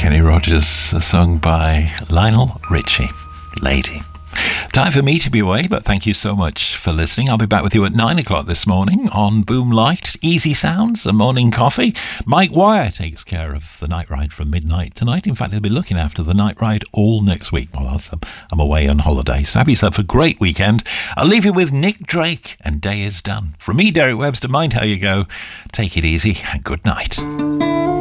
Kenny Rogers, a song by Lionel Richie, Lady. Time for me to be away, but thank you so much for listening. I'll be back with you at 9 o'clock this morning on Boom Light, Easy Sounds, a morning coffee. Mike Wire takes care of the night ride from midnight tonight. In fact, he'll be looking after the night ride all next week while I'm away on holiday. So have yourself a great weekend. I'll leave you with Nick Drake and Day Is Done. From me, Derek Webster, mind how you go. Take it easy and good night.